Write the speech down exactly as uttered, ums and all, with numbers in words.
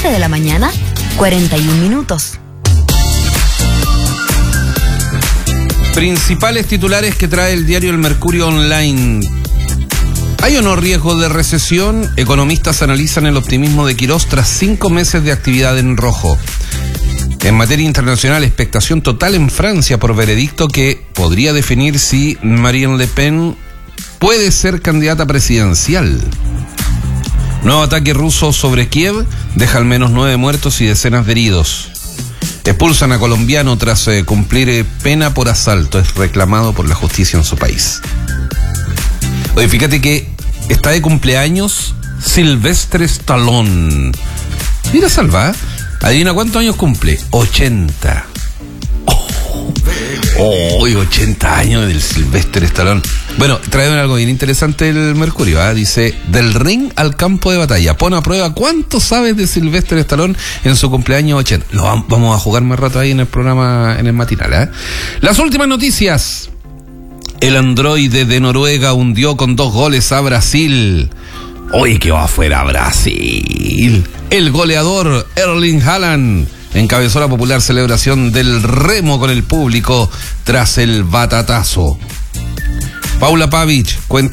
once de la mañana, cuarenta y un minutos. Principales titulares que trae el diario El Mercurio Online. ¿Hay o no riesgo de recesión? Economistas analizan el optimismo de Quirós tras cinco meses de actividad en rojo. En materia internacional, expectación total en Francia por veredicto que podría definir si Marine Le Pen puede ser candidata presidencial. Nuevo ataque ruso sobre Kiev deja al menos nueve muertos y decenas de heridos. Expulsan a colombiano tras eh, cumplir eh, pena por asalto. Es reclamado por la justicia en su país. Oye, fíjate que está de cumpleaños Sylvester Stallone. Mira, Salva, adivina cuántos años cumple. ochenta. Oh, oh, ochenta años del Sylvester Stallone. Bueno, trae algo bien interesante el Mercurio, ¿eh? Dice, del ring al campo de batalla. Pon a prueba cuánto sabes de Sylvester Stallone en su cumpleaños ochenta. Lo vamos a jugar más rato ahí en el programa, en el matinal, ¿eh? Las últimas noticias. El androide de Noruega hundió con dos goles a Brasil. Oye, que va afuera Brasil. El goleador Erling Haaland encabezó la popular celebración del remo con el público tras el batatazo. Paula Pavic cuenta